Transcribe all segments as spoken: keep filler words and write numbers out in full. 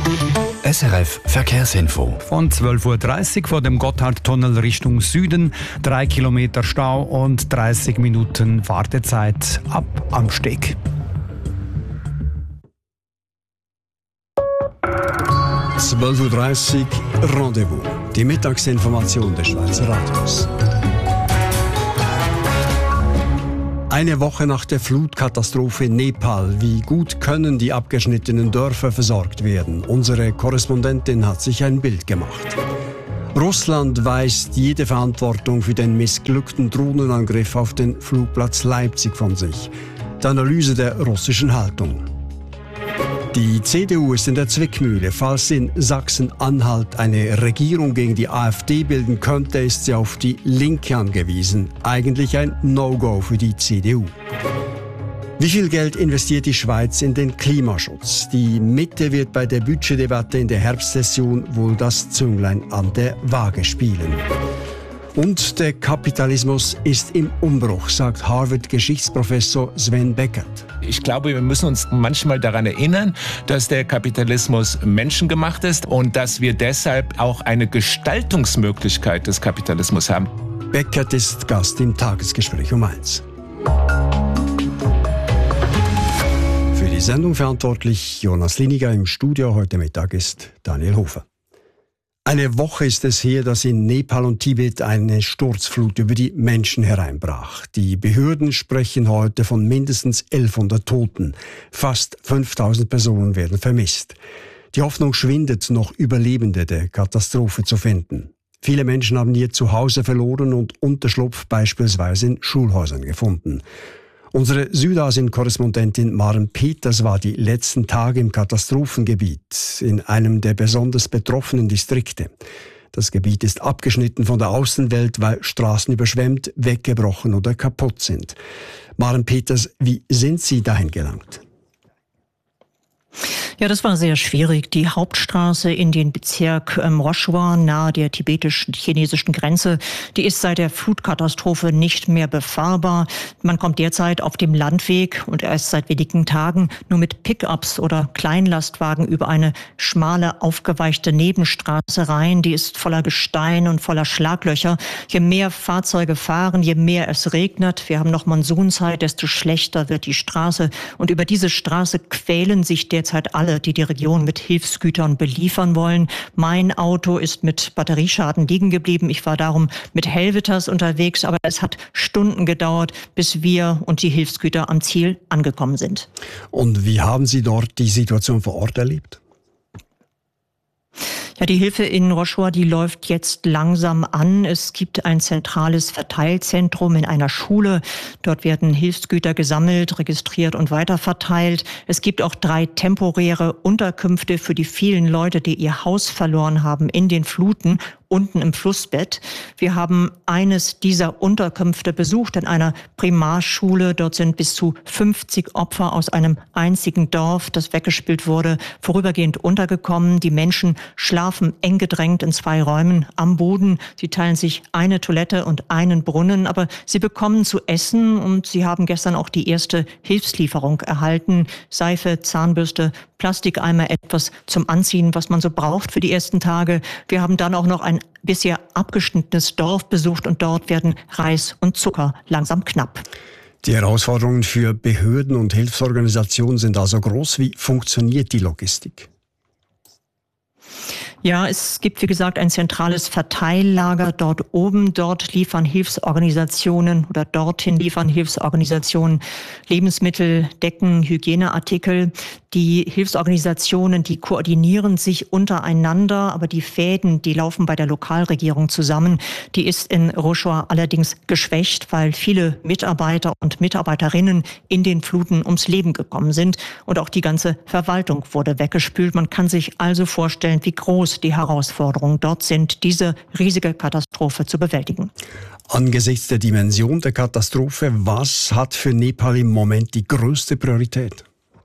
S R F Verkehrsinfo. Von zwölf Uhr dreißig vor dem Gotthardtunnel Richtung Süden, drei Kilometer Stau und dreißig Minuten Wartezeit ab am Steg. zwölf Uhr dreißig Rendezvous. Die Mittagsinformation des Schweizer Radios. Eine Woche nach der Flutkatastrophe in Nepal. Wie gut können die abgeschnittenen Dörfer versorgt werden? Unsere Korrespondentin hat sich ein Bild gemacht. Russland weist jede Verantwortung für den missglückten Drohnenangriff auf den Flugplatz Leipzig von sich. Die Analyse der russischen Haltung. Die C D U ist in der Zwickmühle. Falls in Sachsen-Anhalt eine Regierung gegen die AfD bilden könnte, ist sie auf die Linke angewiesen. Eigentlich ein No-Go für die C D U. Wie viel Geld investiert die Schweiz in den Klimaschutz? Die Mitte wird bei der Budgetdebatte in der Herbstsession wohl das Zünglein an der Waage spielen. Und der Kapitalismus ist im Umbruch, sagt Harvard-Geschichtsprofessor Sven Beckert. Ich glaube, wir müssen uns manchmal daran erinnern, dass der Kapitalismus menschengemacht ist und dass wir deshalb auch eine Gestaltungsmöglichkeit des Kapitalismus haben. Beckert ist Gast im Tagesgespräch um eins. Für die Sendung verantwortlich Jonas Liniger. Im Studio heute Mittag ist Daniel Hofer. Eine Woche ist es her, dass in Nepal und Tibet eine Sturzflut über die Menschen hereinbrach. Die Behörden sprechen heute von mindestens elfhundert Toten. Fast fünftausend Personen werden vermisst. Die Hoffnung schwindet, noch Überlebende der Katastrophe zu finden. Viele Menschen haben ihr Zuhause verloren und Unterschlupf beispielsweise in Schulhäusern gefunden. Unsere Südasien-Korrespondentin Maren Peters war die letzten Tage im Katastrophengebiet, in einem der besonders betroffenen Distrikte. Das Gebiet ist abgeschnitten von der Außenwelt, weil Straßen überschwemmt, weggebrochen oder kaputt sind. Maren Peters, wie sind Sie dahin gelangt? Ja, das war sehr schwierig. Die Hauptstraße in den Bezirk ähm, Roshua nahe der tibetisch-chinesischen Grenze, die ist seit der Flutkatastrophe nicht mehr befahrbar. Man kommt derzeit auf dem Landweg und erst seit wenigen Tagen nur mit Pickups oder Kleinlastwagen über eine schmale, aufgeweichte Nebenstraße rein. Die ist voller Gestein und voller Schlaglöcher. Je mehr Fahrzeuge fahren, je mehr es regnet, wir haben noch Monsunzeit, desto schlechter wird die Straße. Und über diese Straße quälen sich derzeit alle, die die Region mit Hilfsgütern beliefern wollen. Mein Auto ist mit Batterieschaden liegen geblieben. Ich war darum mit Helvetas unterwegs, aber es hat Stunden gedauert, bis wir und die Hilfsgüter am Ziel angekommen sind. Und wie haben Sie dort die Situation vor Ort erlebt? Ja, die Hilfe in Roshua, die läuft jetzt langsam an. Es gibt ein zentrales Verteilzentrum in einer Schule. Dort werden Hilfsgüter gesammelt, registriert und weiterverteilt. Es gibt auch drei temporäre Unterkünfte für die vielen Leute, die ihr Haus verloren haben in den Fluten unten im Flussbett. Wir haben eines dieser Unterkünfte besucht in einer Primarschule. Dort sind bis zu fünfzig Opfer aus einem einzigen Dorf, das weggespült wurde, vorübergehend untergekommen. Die Menschen schlafen eng gedrängt in zwei Räumen am Boden. Sie teilen sich eine Toilette und einen Brunnen, aber sie bekommen zu essen und sie haben gestern auch die erste Hilfslieferung erhalten. Seife, Zahnbürste, Plastikeimer, etwas zum Anziehen, was man so braucht für die ersten Tage. Wir haben dann auch noch ein bisher abgeschnittenes Dorf besucht und dort werden Reis und Zucker langsam knapp. Die Herausforderungen für Behörden und Hilfsorganisationen sind also groß. Wie funktioniert die Logistik? Ja, es gibt, wie gesagt, ein zentrales Verteillager dort oben. Dort liefern Hilfsorganisationen oder dorthin liefern Hilfsorganisationen Lebensmittel, Decken, Hygieneartikel. Die Hilfsorganisationen, die koordinieren sich untereinander, aber die Fäden, die laufen bei der Lokalregierung zusammen. Die ist in Roshua allerdings geschwächt, weil viele Mitarbeiter und Mitarbeiterinnen in den Fluten ums Leben gekommen sind und auch die ganze Verwaltung wurde weggespült. Man kann sich also vorstellen, wie groß die Herausforderungen dort sind, diese riesige Katastrophe zu bewältigen. Angesichts der Dimension der Katastrophe, was hat für Nepal im Moment die größte Priorität?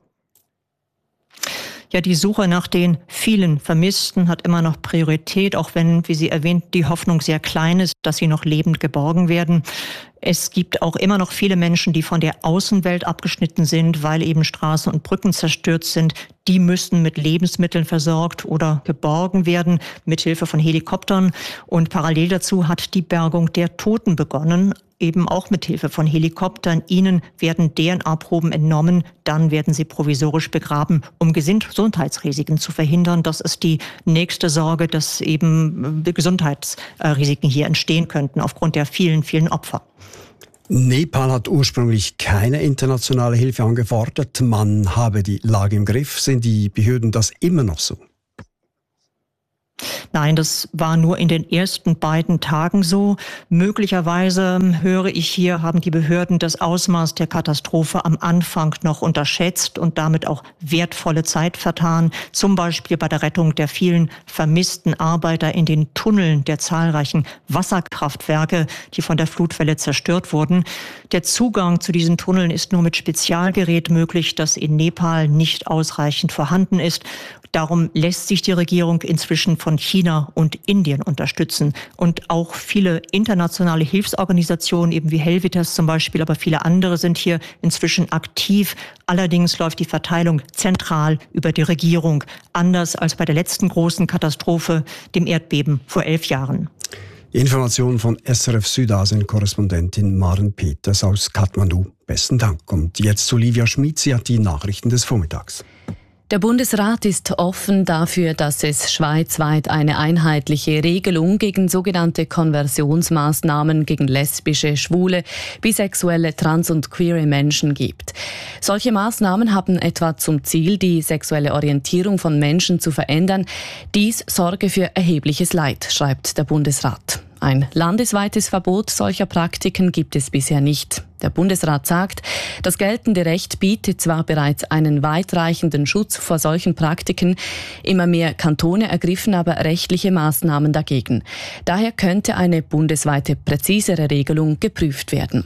Ja, die Suche nach den vielen Vermissten hat immer noch Priorität, auch wenn, wie Sie erwähnt, die Hoffnung sehr klein ist, dass sie noch lebend geborgen werden. Es gibt auch immer noch viele Menschen, die von der Außenwelt abgeschnitten sind, weil eben Straßen und Brücken zerstört sind. Die müssten mit Lebensmitteln versorgt oder geborgen werden, mithilfe von Helikoptern. Und parallel dazu hat die Bergung der Toten begonnen, eben auch mithilfe von Helikoptern. Ihnen werden D N A-Proben entnommen, dann werden sie provisorisch begraben, um Gesundheitsrisiken zu verhindern. Das ist die nächste Sorge, dass eben Gesundheitsrisiken hier entstehen könnten aufgrund der vielen, vielen Opfer. Nepal hat ursprünglich keine internationale Hilfe angefordert. Man habe die Lage im Griff. Sind die Behörden das immer noch so? Nein, das war nur in den ersten beiden Tagen so. Möglicherweise höre ich hier, haben die Behörden das Ausmaß der Katastrophe am Anfang noch unterschätzt und damit auch wertvolle Zeit vertan. Zum Beispiel bei der Rettung der vielen vermissten Arbeiter in den Tunneln der zahlreichen Wasserkraftwerke, die von der Flutwelle zerstört wurden. Der Zugang zu diesen Tunneln ist nur mit Spezialgerät möglich, das in Nepal nicht ausreichend vorhanden ist. Darum lässt sich die Regierung inzwischen von China und Indien unterstützen. Und auch viele internationale Hilfsorganisationen, eben wie Helvetas zum Beispiel, aber viele andere sind hier inzwischen aktiv. Allerdings läuft die Verteilung zentral über die Regierung, anders als bei der letzten großen Katastrophe, dem Erdbeben vor elf Jahren. Informationen von S R F Südasien-Korrespondentin Maren Peters aus Kathmandu. Besten Dank. Und jetzt zu Livia Schmid, sie hat die Nachrichten des Vormittags. Der Bundesrat ist offen dafür, dass es schweizweit eine einheitliche Regelung gegen sogenannte Konversionsmaßnahmen gegen lesbische, schwule, bisexuelle, trans- und queere Menschen gibt. Solche Maßnahmen haben etwa zum Ziel, die sexuelle Orientierung von Menschen zu verändern. Dies sorge für erhebliches Leid, schreibt der Bundesrat. Ein landesweites Verbot solcher Praktiken gibt es bisher nicht. Der Bundesrat sagt, das geltende Recht bietet zwar bereits einen weitreichenden Schutz vor solchen Praktiken, immer mehr Kantone ergriffen aber rechtliche Maßnahmen dagegen. Daher könnte eine bundesweite präzisere Regelung geprüft werden.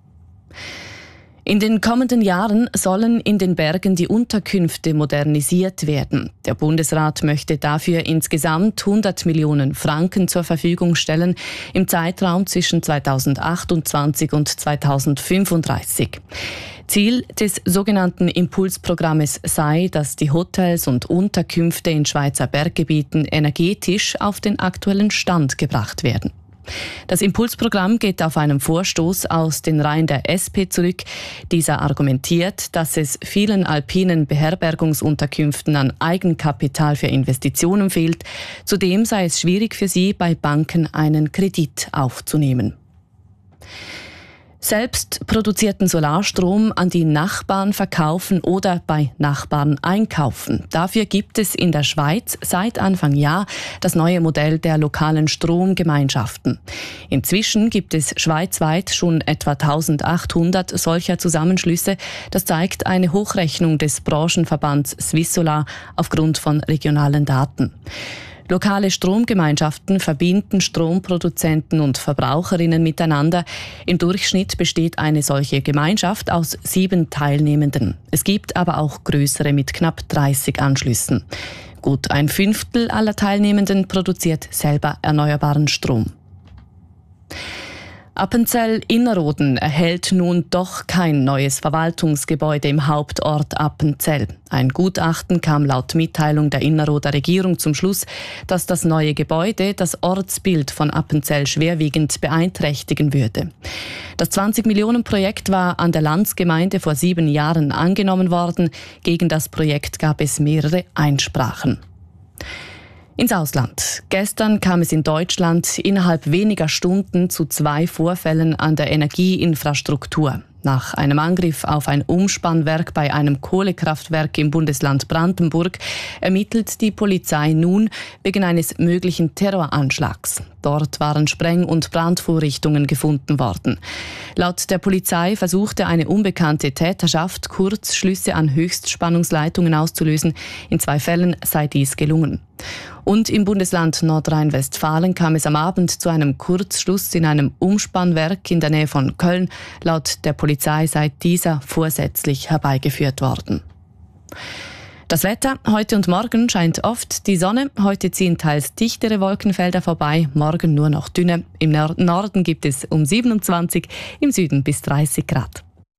In den kommenden Jahren sollen in den Bergen die Unterkünfte modernisiert werden. Der Bundesrat möchte dafür insgesamt hundert Millionen Franken zur Verfügung stellen im Zeitraum zwischen zweitausendachtundzwanzig und zweitausendfünfunddreißig. Ziel des sogenannten Impulsprogrammes sei, dass die Hotels und Unterkünfte in Schweizer Berggebieten energetisch auf den aktuellen Stand gebracht werden. Das Impulsprogramm geht auf einen Vorstoß aus den Reihen der S P zurück. Dieser argumentiert, dass es vielen alpinen Beherbergungsunterkünften an Eigenkapital für Investitionen fehlt. Zudem sei es schwierig für sie, bei Banken einen Kredit aufzunehmen. Selbst produzierten Solarstrom an die Nachbarn verkaufen oder bei Nachbarn einkaufen. Dafür gibt es in der Schweiz seit Anfang Jahr das neue Modell der lokalen Stromgemeinschaften. Inzwischen gibt es schweizweit schon etwa eintausendachthundert solcher Zusammenschlüsse. Das zeigt eine Hochrechnung des Branchenverbands Swissolar aufgrund von regionalen Daten. Lokale Stromgemeinschaften verbinden Stromproduzenten und Verbraucherinnen miteinander. Im Durchschnitt besteht eine solche Gemeinschaft aus sieben Teilnehmenden. Es gibt aber auch größere mit knapp dreißig Anschlüssen. Gut ein Fünftel aller Teilnehmenden produziert selber erneuerbaren Strom. Appenzell-Innerrhoden erhält nun doch kein neues Verwaltungsgebäude im Hauptort Appenzell. Ein Gutachten kam laut Mitteilung der Innerrhoder Regierung zum Schluss, dass das neue Gebäude das Ortsbild von Appenzell schwerwiegend beeinträchtigen würde. Das zwanzig-Millionen-Projekt war an der Landsgemeinde vor sieben Jahren angenommen worden. Gegen das Projekt gab es mehrere Einsprachen. Ins Ausland. Gestern kam es in Deutschland innerhalb weniger Stunden zu zwei Vorfällen an der Energieinfrastruktur. Nach einem Angriff auf ein Umspannwerk bei einem Kohlekraftwerk im Bundesland Brandenburg ermittelt die Polizei nun wegen eines möglichen Terroranschlags. Dort waren Spreng- und Brandvorrichtungen gefunden worden. Laut der Polizei versuchte eine unbekannte Täterschaft, Kurzschlüsse an Höchstspannungsleitungen auszulösen. In zwei Fällen sei dies gelungen. Und im Bundesland Nordrhein-Westfalen kam es am Abend zu einem Kurzschluss in einem Umspannwerk in der Nähe von Köln. Laut der Polizei sei dieser vorsätzlich herbeigeführt worden. Das Wetter: Heute und morgen scheint oft die Sonne. Heute ziehen teils dichtere Wolkenfelder vorbei, morgen nur noch dünne. Im Norden gibt es um siebenundzwanzig, im Süden bis dreißig Grad.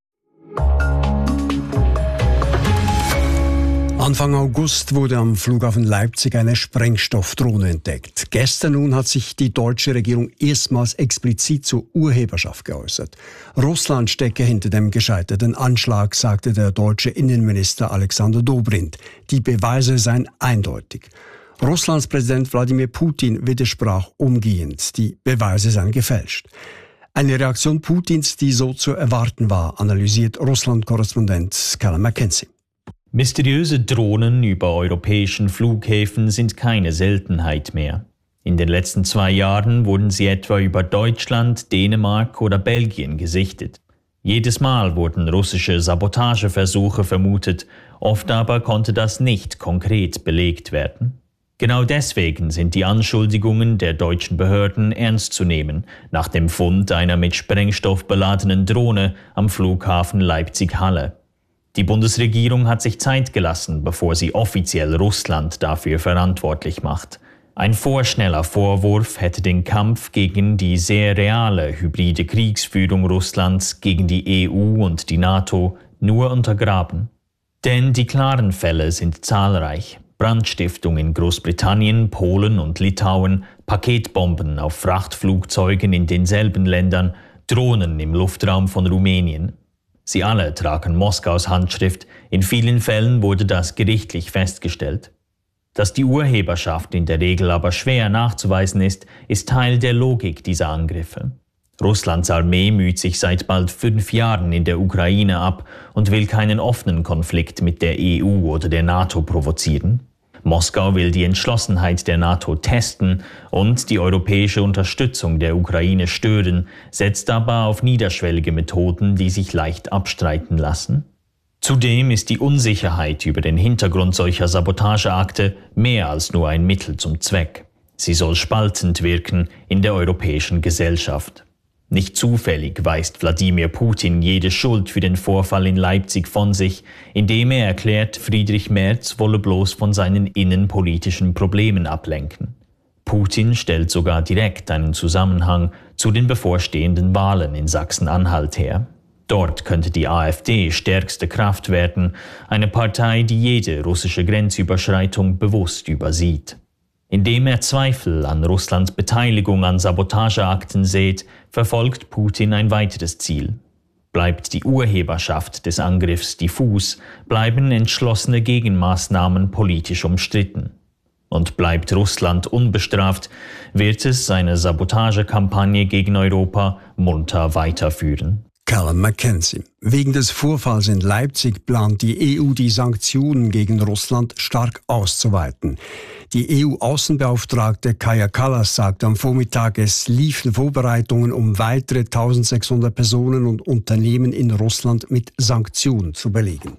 Anfang August wurde am Flughafen Leipzig eine Sprengstoffdrohne entdeckt. Gestern nun hat sich die deutsche Regierung erstmals explizit zur Urheberschaft geäußert. Russland stecke hinter dem gescheiterten Anschlag, sagte der deutsche Innenminister Alexander Dobrindt. Die Beweise seien eindeutig. Russlands Präsident Wladimir Putin widersprach umgehend. Die Beweise seien gefälscht. Eine Reaktion Putins, die so zu erwarten war, analysiert Russland-Korrespondent Callum Mackenzie. Mysteriöse Drohnen über europäischen Flughäfen sind keine Seltenheit mehr. In den letzten zwei Jahren wurden sie etwa über Deutschland, Dänemark oder Belgien gesichtet. Jedes Mal wurden russische Sabotageversuche vermutet, oft aber konnte das nicht konkret belegt werden. Genau deswegen sind die Anschuldigungen der deutschen Behörden ernst zu nehmen, nach dem Fund einer mit Sprengstoff beladenen Drohne am Flughafen Leipzig-Halle. Die Bundesregierung hat sich Zeit gelassen, bevor sie offiziell Russland dafür verantwortlich macht. Ein vorschneller Vorwurf hätte den Kampf gegen die sehr reale hybride Kriegsführung Russlands gegen die E U und die NATO nur untergraben. Denn die klaren Fälle sind zahlreich. Brandstiftung in Großbritannien, Polen und Litauen, Paketbomben auf Frachtflugzeugen in denselben Ländern, Drohnen im Luftraum von Rumänien. Sie alle tragen Moskaus Handschrift, in vielen Fällen wurde das gerichtlich festgestellt. Dass die Urheberschaft in der Regel aber schwer nachzuweisen ist, ist Teil der Logik dieser Angriffe. Russlands Armee müht sich seit bald fünf Jahren in der Ukraine ab und will keinen offenen Konflikt mit der E U oder der NATO provozieren. Moskau will die Entschlossenheit der NATO testen und die europäische Unterstützung der Ukraine stören, setzt aber auf niederschwellige Methoden, die sich leicht abstreiten lassen. Zudem ist die Unsicherheit über den Hintergrund solcher Sabotageakte mehr als nur ein Mittel zum Zweck. Sie soll spaltend wirken in der europäischen Gesellschaft. Nicht zufällig weist Wladimir Putin jede Schuld für den Vorfall in Leipzig von sich, indem er erklärt, Friedrich Merz wolle bloß von seinen innenpolitischen Problemen ablenken. Putin stellt sogar direkt einen Zusammenhang zu den bevorstehenden Wahlen in Sachsen-Anhalt her. Dort könnte die AfD stärkste Kraft werden, eine Partei, die jede russische Grenzüberschreitung bewusst übersieht. Indem er Zweifel an Russlands Beteiligung an Sabotageakten sät, verfolgt Putin ein weiteres Ziel. Bleibt die Urheberschaft des Angriffs diffus, bleiben entschlossene Gegenmaßnahmen politisch umstritten. Und bleibt Russland unbestraft, wird es seine Sabotagekampagne gegen Europa munter weiterführen. Callum Mackenzie. Wegen des Vorfalls in Leipzig plant die E U, die Sanktionen gegen Russland stark auszuweiten. Die E U-Außenbeauftragte Kaja Kallas sagt am Vormittag, es liefen Vorbereitungen, um weitere eintausendsechshundert Personen und Unternehmen in Russland mit Sanktionen zu belegen.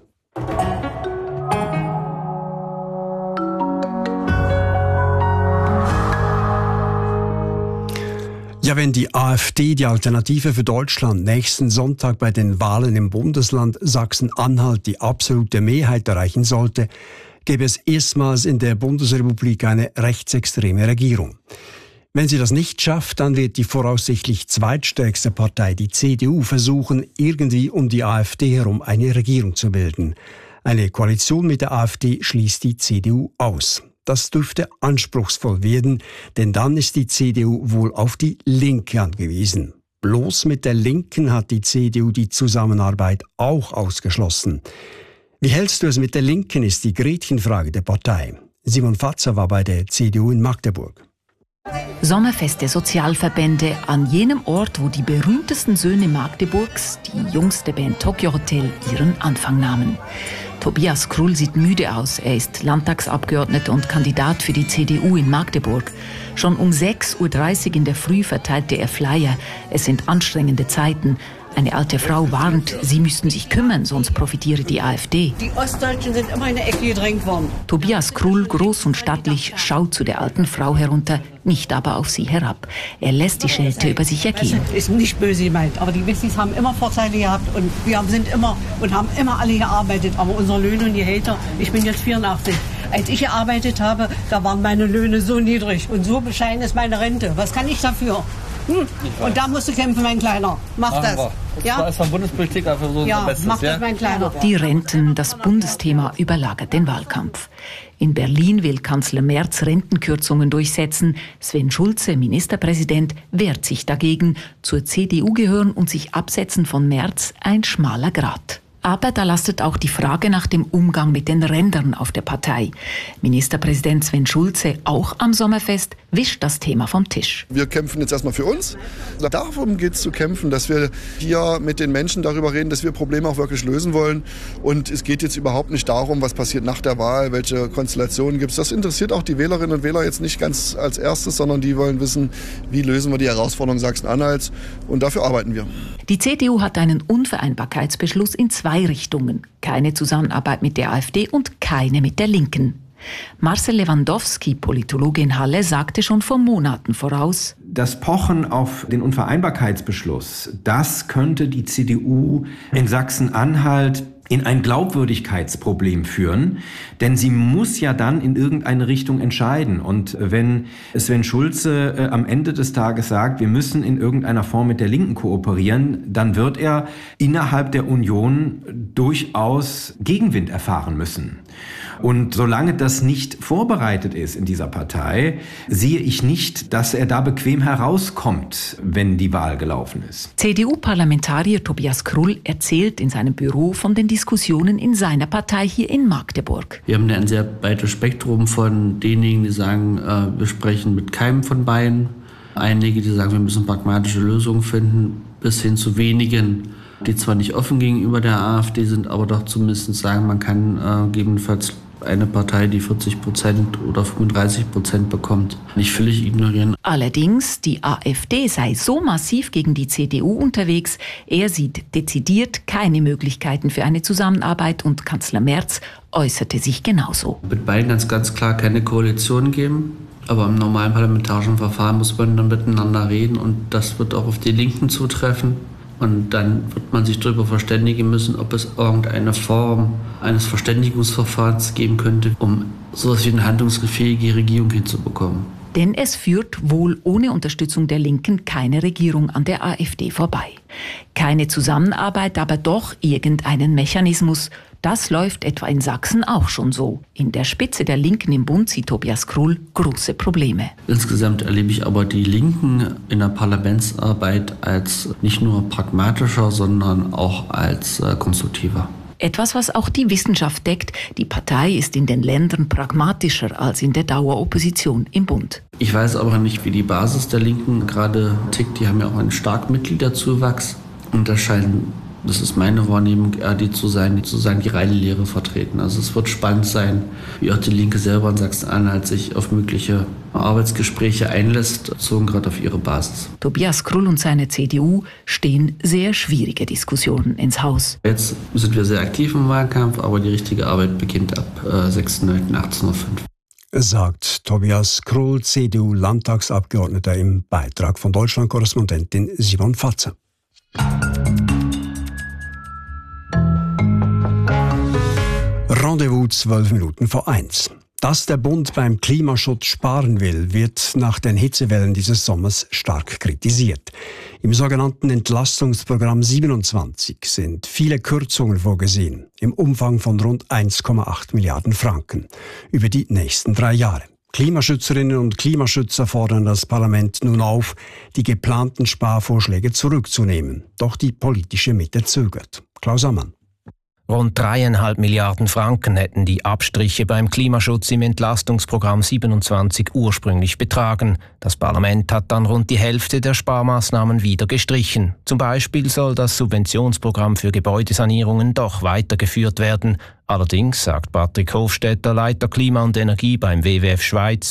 Ja, wenn die AfD, die Alternative für Deutschland, nächsten Sonntag bei den Wahlen im Bundesland Sachsen-Anhalt die absolute Mehrheit erreichen sollte, gäbe es erstmals in der Bundesrepublik eine rechtsextreme Regierung. Wenn sie das nicht schafft, dann wird die voraussichtlich zweitstärkste Partei, die C D U, versuchen, irgendwie um die AfD herum eine Regierung zu bilden. Eine Koalition mit der AfD schließt die C D U aus. Das dürfte anspruchsvoll werden, denn dann ist die C D U wohl auf die Linke angewiesen. Bloß mit der Linken hat die C D U die Zusammenarbeit auch ausgeschlossen. Wie hältst du es mit der Linken, ist die Gretchenfrage der Partei. Simon Fatzer war bei der C D U in Magdeburg. Sommerfest der Sozialverbände an jenem Ort, wo die berühmtesten Söhne Magdeburgs, die Jungs der Band Tokyo Hotel, ihren Anfang nahmen. Tobias Krull sieht müde aus. Er ist Landtagsabgeordneter und Kandidat für die C D U in Magdeburg. Schon um sechs Uhr dreißig in der Früh verteilte er Flyer. Es sind anstrengende Zeiten. Eine alte Frau warnt, sie müssten sich kümmern, sonst profitiere die AfD. Die Ostdeutschen sind immer in der Ecke gedrängt worden. Tobias Krull, groß und stattlich, schaut zu der alten Frau herunter, nicht aber auf sie herab. Er lässt die Schelte über sich ergehen. Ist nicht böse gemeint, aber die Wessis haben immer Vorteile gehabt und wir sind immer und haben immer alle gearbeitet. Aber unsere Löhne und Gehälter, ich bin jetzt vierundachtzig. Als ich gearbeitet habe, da waren meine Löhne so niedrig und so bescheiden ist meine Rente. Was kann ich dafür? Hm. Und da musst du kämpfen, mein Kleiner. Mach Machen das. Wir. Das ja? ist von Bundespolitik dafür so ja, Bestes, mach ja? das, mein Kleiner. Die Renten, das Bundesthema, überlagert den Wahlkampf. In Berlin will Kanzler Merz Rentenkürzungen durchsetzen. Sven Schulze, Ministerpräsident, wehrt sich dagegen. Zur C D U gehören und sich absetzen von Merz ein schmaler Grat. Aber da lastet auch die Frage nach dem Umgang mit den Rändern auf der Partei. Ministerpräsident Sven Schulze, auch am Sommerfest, wischt das Thema vom Tisch. Wir kämpfen jetzt erstmal für uns. Darum geht es zu kämpfen, dass wir hier mit den Menschen darüber reden, dass wir Probleme auch wirklich lösen wollen. Und es geht jetzt überhaupt nicht darum, was passiert nach der Wahl, welche Konstellationen gibt es. Das interessiert auch die Wählerinnen und Wähler jetzt nicht ganz als erstes, sondern die wollen wissen, wie lösen wir die Herausforderungen Sachsen-Anhalts. Und dafür arbeiten wir. Die C D U hat einen Unvereinbarkeitsbeschluss in zwei Richtungen. Keine Zusammenarbeit mit der AfD und keine mit der Linken. Marcel Lewandowski, Politologe in Halle, sagte schon vor Monaten voraus: Das Pochen auf den Unvereinbarkeitsbeschluss, das könnte die C D U in Sachsen-Anhalt in ein Glaubwürdigkeitsproblem führen, denn sie muss ja dann in irgendeine Richtung entscheiden. Und wenn Sven Schulze äh, am Ende des Tages sagt, wir müssen in irgendeiner Form mit der Linken kooperieren, dann wird er innerhalb der Union durchaus Gegenwind erfahren müssen. Und solange das nicht vorbereitet ist in dieser Partei, sehe ich nicht, dass er da bequem herauskommt, wenn die Wahl gelaufen ist. C D U-Parlamentarier Tobias Krull erzählt in seinem Büro von den Diskussionen in seiner Partei hier in Magdeburg. Wir haben ein sehr breites Spektrum von denjenigen, die sagen, wir sprechen mit keinem von beiden. Einige, die sagen, wir müssen pragmatische Lösungen finden, bis hin zu wenigen, die zwar nicht offen gegenüber der AfD sind, aber doch zumindest sagen, man kann äh, gegebenenfalls eine Partei, die vierzig Prozent oder fünfunddreißig Prozent bekommt, nicht völlig ignorieren. Allerdings, die AfD sei so massiv gegen die C D U unterwegs, er sieht dezidiert keine Möglichkeiten für eine Zusammenarbeit und Kanzler Merz äußerte sich genauso. Mit beiden kann es ganz klar keine Koalition geben. Aber im normalen parlamentarischen Verfahren muss man dann miteinander reden und das wird auch auf die Linken zutreffen. Und dann wird man sich darüber verständigen müssen, ob es irgendeine Form eines Verständigungsverfahrens geben könnte, um so etwas wie eine handlungsfähige Regierung hinzubekommen. Denn es führt wohl ohne Unterstützung der Linken keine Regierung an der AfD vorbei. Keine Zusammenarbeit, aber doch irgendeinen Mechanismus. Das läuft etwa in Sachsen auch schon so. In der Spitze der Linken im Bund sieht Tobias Krull große Probleme. Insgesamt erlebe ich aber die Linken in der Parlamentsarbeit als nicht nur pragmatischer, sondern auch als äh, konstruktiver. Etwas, was auch die Wissenschaft deckt. Die Partei ist in den Ländern pragmatischer als in der Daueropposition im Bund. Ich weiß aber nicht, wie die Basis der Linken gerade tickt. Die haben ja auch einen starken Mitgliederzuwachs. Und das scheinen, das ist meine Wahrnehmung, eher die zu sein, die zu sagen, die reine Lehre vertreten. Also es wird spannend sein, wie auch die Linke selber in Sachsen-Anhalt sich auf mögliche Arbeitsgespräche einlässt, bezogen gerade auf ihre Basis. Tobias Krull und seine C D U stehen sehr schwierige Diskussionen ins Haus. Jetzt sind wir sehr aktiv im Wahlkampf, aber die richtige Arbeit beginnt ab äh, sechsten neunten achtzehn Uhr fünf. Sagt Tobias Krull, C D U-Landtagsabgeordneter, im Beitrag von Deutschland-Korrespondentin Simon Fatzer. Rendezvous zwölf Minuten vor eins. Dass der Bund beim Klimaschutz sparen will, wird nach den Hitzewellen dieses Sommers stark kritisiert. Im sogenannten Entlastungsprogramm siebenundzwanzig sind viele Kürzungen vorgesehen, im Umfang von rund eins Komma acht Milliarden Franken über die nächsten drei Jahre. Klimaschützerinnen und Klimaschützer fordern das Parlament nun auf, die geplanten Sparvorschläge zurückzunehmen. Doch die politische Mitte zögert. Klaus Ammann. Rund dreieinhalb Milliarden Franken hätten die Abstriche beim Klimaschutz im Entlastungsprogramm siebenundzwanzig ursprünglich betragen. Das Parlament hat dann rund die Hälfte der Sparmaßnahmen wieder gestrichen. Zum Beispiel soll das Subventionsprogramm für Gebäudesanierungen doch weitergeführt werden. Allerdings, sagt Patrick Hofstetter, Leiter Klima und Energie beim W W F Schweiz: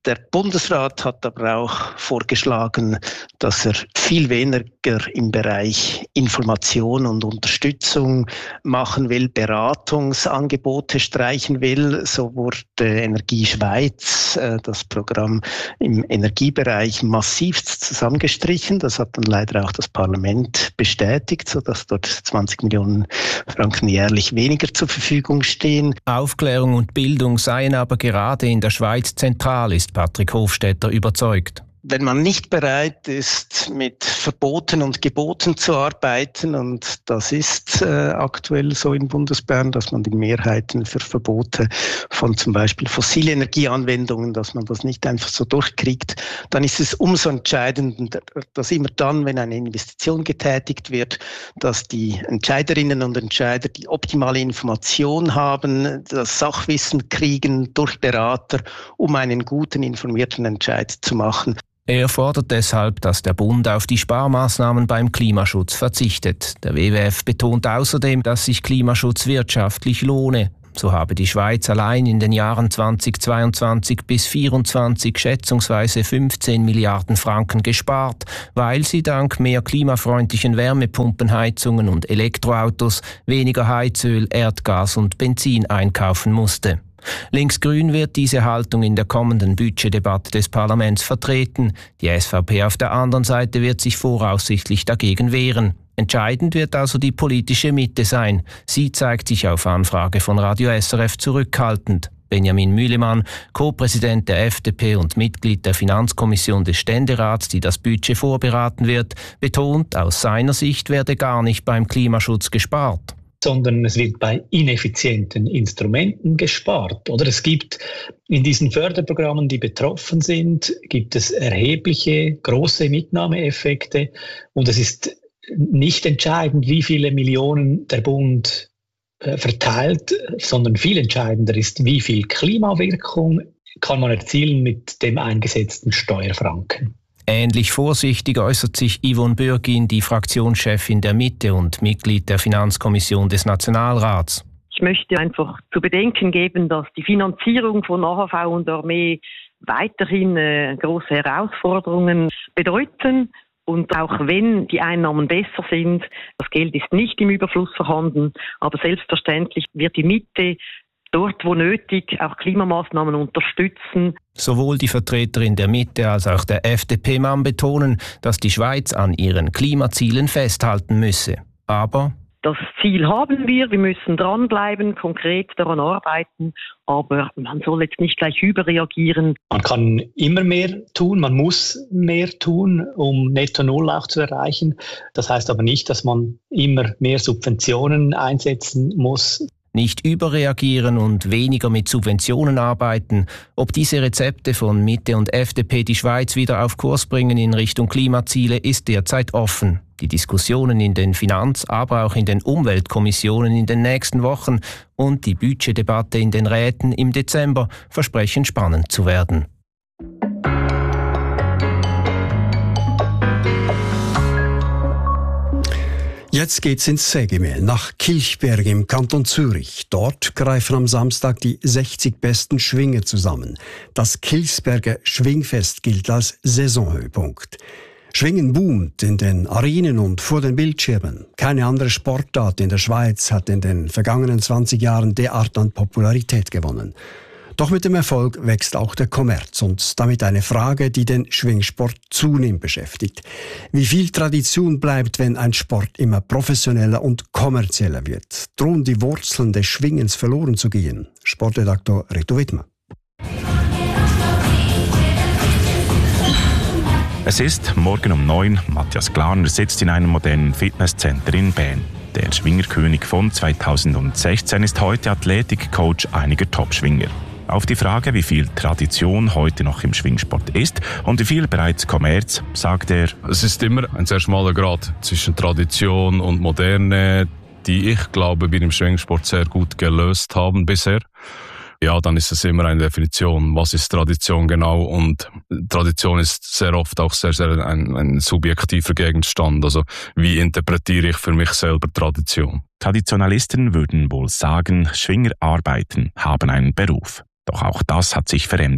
Der Bundesrat hat aber auch vorgeschlagen, dass er viel weniger im Bereich Information und Unterstützung machen will, Beratungsangebote streichen will. So wurde Energie Schweiz, das Programm im Energiebereich, massiv zusammengestrichen. Das hat dann leider auch das Parlament bestätigt, sodass dort zwanzig Millionen Franken jährlich weniger zur Verfügung stehen. Aufklärung und Bildung seien aber gerade in der Schweiz zentral, ist Patrick Hofstetter überzeugt. Wenn man nicht bereit ist, mit Verboten und Geboten zu arbeiten, und das ist äh, aktuell so in Bundesbern, dass man die Mehrheiten für Verbote von zum Beispiel fossile Energieanwendungen, dass man das nicht einfach so durchkriegt, dann ist es umso entscheidender, dass immer dann, wenn eine Investition getätigt wird, dass die Entscheiderinnen und Entscheider die optimale Information haben, das Sachwissen kriegen durch Berater, um einen guten, informierten Entscheid zu machen. Er fordert deshalb, dass der Bund auf die Sparmaßnahmen beim Klimaschutz verzichtet. Der W W F betont außerdem, dass sich Klimaschutz wirtschaftlich lohne. So habe die Schweiz allein in den Jahren zweitausendzweiundzwanzig bis zweitausendvierundzwanzig schätzungsweise fünfzehn Milliarden Franken gespart, weil sie dank mehr klimafreundlichen Wärmepumpenheizungen und Elektroautos weniger Heizöl, Erdgas und Benzin einkaufen musste. Linksgrün wird diese Haltung in der kommenden Budgetdebatte des Parlaments vertreten. Die S V P auf der anderen Seite wird sich voraussichtlich dagegen wehren. Entscheidend wird also die politische Mitte sein. Sie zeigt sich auf Anfrage von Radio S R F zurückhaltend. Benjamin Mühlemann, Co-Präsident der F D P und Mitglied der Finanzkommission des Ständerats, die das Budget vorberaten wird, betont, aus seiner Sicht werde gar nicht beim Klimaschutz gespart. Sondern es wird bei ineffizienten Instrumenten gespart. Oder es gibt in diesen Förderprogrammen, die betroffen sind, gibt es erhebliche, große Mitnahmeeffekte. Und es ist nicht entscheidend, wie viele Millionen der Bund äh, verteilt, sondern viel entscheidender ist, wie viel Klimawirkung kann man erzielen mit dem eingesetzten Steuerfranken. Ähnlich vorsichtig äußert sich Yvonne Bürgin, die Fraktionschefin der Mitte und Mitglied der Finanzkommission des Nationalrats. Ich möchte einfach zu bedenken geben, dass die Finanzierung von A H V und Armee weiterhin äh, große Herausforderungen bedeuten. Und auch wenn die Einnahmen besser sind, das Geld ist nicht im Überfluss vorhanden, aber selbstverständlich wird die Mitte dort, wo nötig, auch Klimamaßnahmen unterstützen. Sowohl die Vertreterin der Mitte als auch der F D P-Mann betonen, dass die Schweiz an ihren Klimazielen festhalten müsse. Aber das Ziel haben wir, wir müssen dranbleiben, konkret daran arbeiten, aber man soll jetzt nicht gleich überreagieren. Man kann immer mehr tun, man muss mehr tun, um Netto Null auch zu erreichen. Das heißt aber nicht, dass man immer mehr Subventionen einsetzen muss. Nicht überreagieren und weniger mit Subventionen arbeiten. Ob diese Rezepte von Mitte und F D P die Schweiz wieder auf Kurs bringen in Richtung Klimaziele, ist derzeit offen. Die Diskussionen in den Finanz-, aber auch in den Umweltkommissionen in den nächsten Wochen und die Budgetdebatte in den Räten im Dezember versprechen spannend zu werden. Jetzt geht's ins Sägemehl, nach Kilchberg im Kanton Zürich. Dort greifen am Samstag die sechzig besten Schwinger zusammen. Das Kilchberger Schwingfest gilt als Saisonhöhepunkt. Schwingen boomt in den Arenen und vor den Bildschirmen. Keine andere Sportart in der Schweiz hat in den vergangenen zwanzig Jahren derart an Popularität gewonnen. Doch mit dem Erfolg wächst auch der Kommerz und damit eine Frage, die den Schwingsport zunehmend beschäftigt. Wie viel Tradition bleibt, wenn ein Sport immer professioneller und kommerzieller wird? Drohen die Wurzeln des Schwingens verloren zu gehen? Sportredaktor Reto Wittmer. Es ist morgen um neun. Matthias Glarner sitzt in einem modernen Fitnesscenter in Bern. Der Schwingerkönig von zweitausendsechzehn ist heute Athletikcoach einiger Topschwinger. Auf die Frage, wie viel Tradition heute noch im Schwingsport ist und wie viel bereits Kommerz, sagt er: Es ist immer ein sehr schmaler Grat zwischen Tradition und Moderne, die ich glaube, wir im Schwingsport sehr gut gelöst haben bisher. Ja, dann ist es immer eine Definition, was ist Tradition genau, und Tradition ist sehr oft auch sehr, sehr ein, ein subjektiver Gegenstand. Also wie interpretiere ich für mich selber Tradition? Traditionalisten würden wohl sagen, Schwinger arbeiten, haben einen Beruf. Doch auch das hat sich verändert.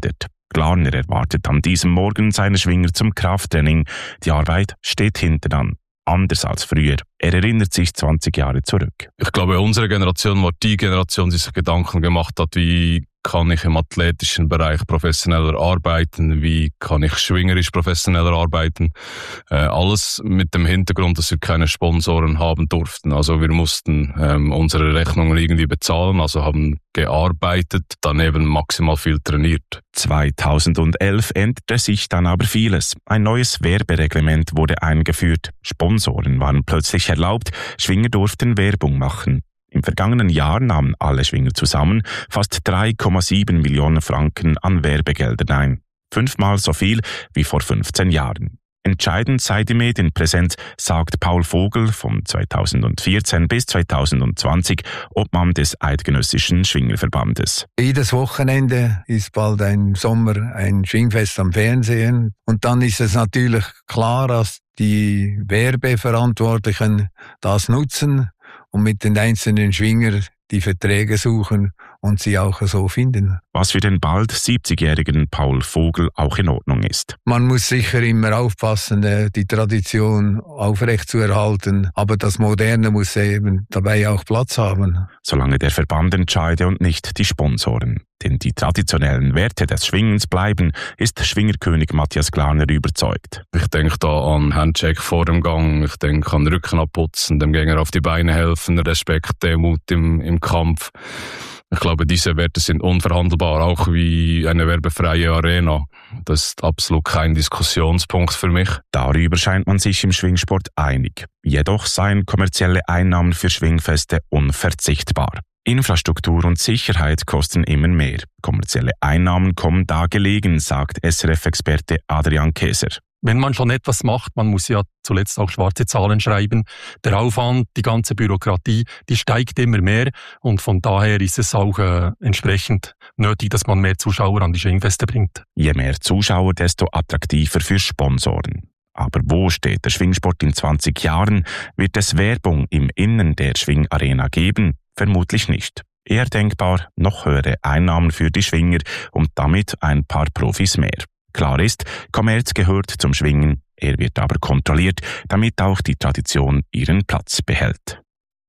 Glarner erwartet an diesem Morgen seine Schwinger zum Krafttraining. Die Arbeit steht hinten an. Anders als früher. Er erinnert sich zwanzig Jahre zurück. Ich glaube, unsere Generation war die Generation, die sich Gedanken gemacht hat, wie kann ich im athletischen Bereich professioneller arbeiten, wie kann ich schwingerisch professioneller arbeiten. Äh, alles mit dem Hintergrund, dass wir keine Sponsoren haben durften. Also wir mussten ähm, unsere Rechnungen irgendwie bezahlen, also haben gearbeitet, daneben maximal viel trainiert. zweitausendelf änderte sich dann aber vieles. Ein neues Werbereglement wurde eingeführt. Sponsoren waren plötzlich erlaubt, Schwinger durften Werbung machen. Im vergangenen Jahr nahmen alle Schwinger zusammen fast drei Komma sieben Millionen Franken an Werbegeldern ein. Fünfmal so viel wie vor fünfzehn Jahren. Entscheidend sei die Medienpräsenz, sagt Paul Vogel von zweitausendvierzehn bis zweitausendzwanzig, Obmann des Eidgenössischen Schwingerverbandes. Jedes Wochenende ist bald ein Sommer, ein Schwingfest am Fernsehen. Und dann ist es natürlich klar, dass die Werbeverantwortlichen das nutzen und mit den einzelnen Schwingern die Verträge suchen und sie auch so finden. Was für den bald siebzigjährigen Paul Vogel auch in Ordnung ist. Man muss sicher immer aufpassen, die Tradition aufrechtzuerhalten, aber das Moderne muss eben dabei auch Platz haben. Solange der Verband entscheide und nicht die Sponsoren. Denn die traditionellen Werte des Schwingens bleiben, ist Schwingerkönig Matthias Glarner überzeugt. Ich denke da an Handshake vor dem Gang, ich denke an Rücken abputzen, dem Gegner auf die Beine helfen, Respekt, Demut im, im Kampf. Ich glaube, diese Werte sind unverhandelbar, auch wie eine werbefreie Arena. Das ist absolut kein Diskussionspunkt für mich. Darüber scheint man sich im Schwingsport einig. Jedoch seien kommerzielle Einnahmen für Schwingfeste unverzichtbar. Infrastruktur und Sicherheit kosten immer mehr. Kommerzielle Einnahmen kommen da gelegen, sagt S R F-Experte Adrian Käser. Wenn man schon etwas macht, man muss ja zuletzt auch schwarze Zahlen schreiben. Der Aufwand, die ganze Bürokratie, die steigt immer mehr und von daher ist es auch äh, entsprechend nötig, dass man mehr Zuschauer an die Schwingfeste bringt. Je mehr Zuschauer, desto attraktiver für Sponsoren. Aber wo steht der Schwingsport in zwanzig Jahren? Wird es Werbung im Innen der Schwingarena geben? Vermutlich nicht. Eher denkbar noch höhere Einnahmen für die Schwinger und damit ein paar Profis mehr. Klar ist, Kommerz gehört zum Schwingen, er wird aber kontrolliert, damit auch die Tradition ihren Platz behält.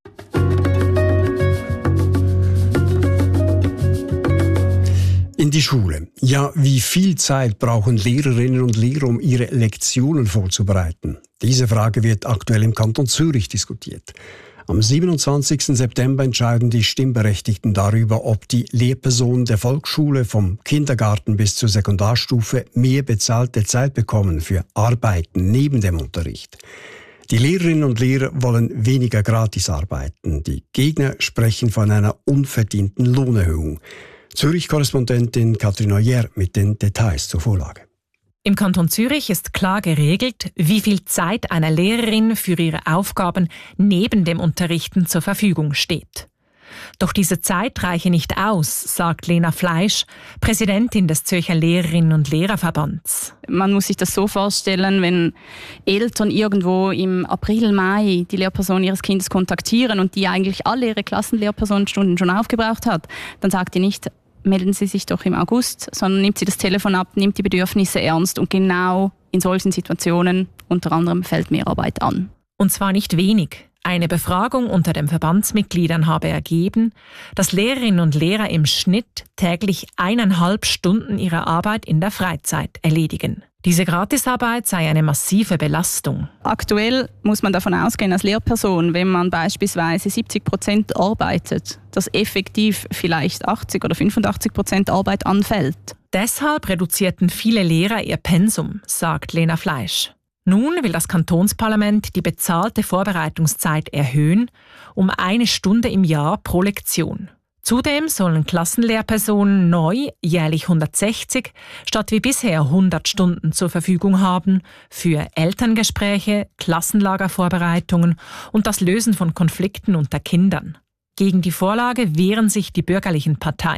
In die Schule. Ja, wie viel Zeit brauchen Lehrerinnen und Lehrer, um ihre Lektionen vorzubereiten? Diese Frage wird aktuell im Kanton Zürich diskutiert. Am siebenundzwanzigsten September entscheiden die Stimmberechtigten darüber, ob die Lehrpersonen der Volksschule vom Kindergarten bis zur Sekundarstufe mehr bezahlte Zeit bekommen für Arbeiten neben dem Unterricht. Die Lehrerinnen und Lehrer wollen weniger gratis arbeiten. Die Gegner sprechen von einer unverdienten Lohnerhöhung. Zürich-Korrespondentin Katrin Neuer mit den Details zur Vorlage. Im Kanton Zürich ist klar geregelt, wie viel Zeit einer Lehrerin für ihre Aufgaben neben dem Unterrichten zur Verfügung steht. Doch diese Zeit reiche nicht aus, sagt Lena Fleisch, Präsidentin des Zürcher Lehrerinnen- und Lehrerverbands. Man muss sich das so vorstellen, wenn Eltern irgendwo im April, Mai die Lehrperson ihres Kindes kontaktieren und die eigentlich alle ihre Klassenlehrpersonenstunden schon aufgebraucht hat, dann sagt die nicht, melden Sie sich doch im August, sondern nimmt sie das Telefon ab, nimmt die Bedürfnisse ernst und genau in solchen Situationen unter anderem fällt Mehrarbeit an. Und zwar nicht wenig. Eine Befragung unter den Verbandsmitgliedern habe ergeben, dass Lehrerinnen und Lehrer im Schnitt täglich eineinhalb Stunden ihrer Arbeit in der Freizeit erledigen. Diese Gratisarbeit sei eine massive Belastung. Aktuell muss man davon ausgehen, als Lehrperson, wenn man beispielsweise siebzig Prozent arbeitet, dass effektiv vielleicht achtzig oder fünfundachtzig Prozent Arbeit anfällt. Deshalb reduzierten viele Lehrer ihr Pensum, sagt Lena Fleisch. Nun will das Kantonsparlament die bezahlte Vorbereitungszeit erhöhen um eine Stunde im Jahr pro Lektion. Zudem sollen Klassenlehrpersonen neu jährlich hundertsechzig statt wie bisher hundert Stunden zur Verfügung haben für Elterngespräche, Klassenlagervorbereitungen und das Lösen von Konflikten unter Kindern. Gegen die Vorlage wehren sich die bürgerlichen Parteien.